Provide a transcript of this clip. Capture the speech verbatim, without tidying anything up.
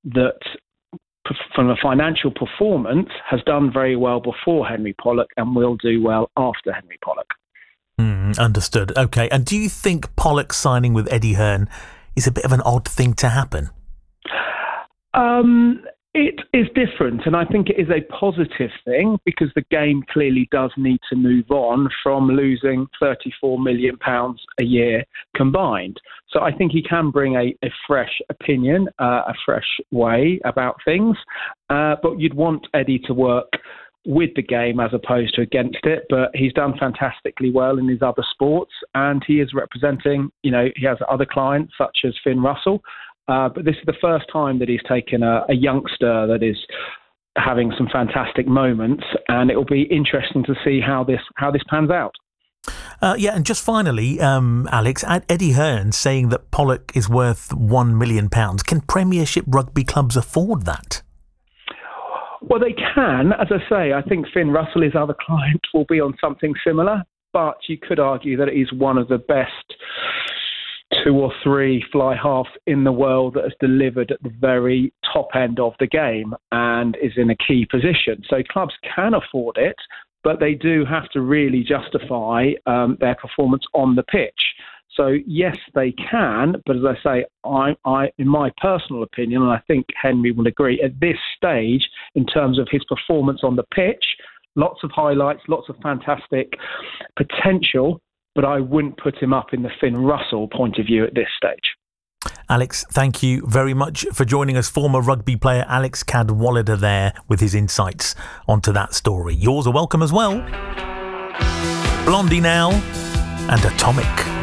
that from a financial performance has done very well before Henry Pollock and will do well after Henry Pollock. Mm, understood. Okay. And do you think Pollock signing with Eddie Hearn is a bit of an odd thing to happen? Um, it is different, and I think it is a positive thing because the game clearly does need to move on from losing thirty-four million pounds a year combined. So I think he can bring a, a fresh opinion, uh, a fresh way about things, uh, but you'd want Eddie to work with the game as opposed to against it. But he's done fantastically well in his other sports, and he is representing, you know, he has other clients such as Finn Russell. Uh, but this is the first time that he's taken a, a youngster that is having some fantastic moments, and it will be interesting to see how this how this pans out. Uh, yeah, and just finally, um, Alex, Eddie Hearn saying that Pollock is worth one million pounds. Can Premiership rugby clubs afford that? Well, they can. As I say, I think Finn Russell, his other client, will be on something similar, but you could argue that he's one of the best two or three fly halves in the world that has delivered at the very top end of the game and is in a key position. So clubs can afford it, but they do have to really justify um, their performance on the pitch. So yes, they can, but as I say, I, I, in my personal opinion, and I think Henry will agree, at this stage, in terms of his performance on the pitch, lots of highlights, lots of fantastic potential, but I wouldn't put him up in the Finn Russell point of view at this stage. Alex, thank you very much for joining us. Former rugby player Alex Cadwallader there with his insights onto that story. Yours are welcome as well. Blondie now and Atomic.